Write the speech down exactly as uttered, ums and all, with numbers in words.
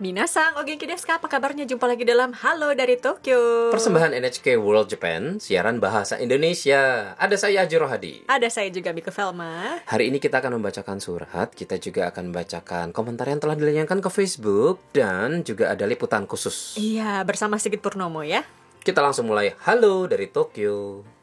Minasang, o genki desu ka? Apa kabarnya? Jumpa lagi dalam Halo dari Tokyo. Persembahan N H K World Japan, siaran bahasa Indonesia. Ada saya Aji Rohadi. Ada saya juga Mika Velma. Hari ini kita akan membacakan surat. Kita juga akan membacakan komentar yang telah dilayangkan ke Facebook. Dan juga ada liputan khusus. Iya, bersama Sigit Purnomo ya. Kita langsung mulai Halo dari Tokyo.